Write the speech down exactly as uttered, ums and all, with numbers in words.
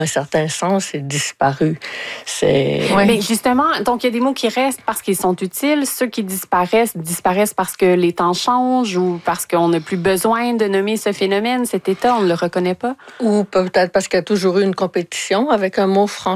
un certain sens, c'est disparu. C'est... Oui. Mais justement, donc il y a des mots qui restent parce qu'ils sont utiles. Ceux qui disparaissent, disparaissent parce que les temps changent ou parce qu'on n'a plus besoin de nommer ce phénomène, cet état, on ne le reconnaît pas. Ou peut-être parce qu'il y a toujours eu une compétition avec un mot français.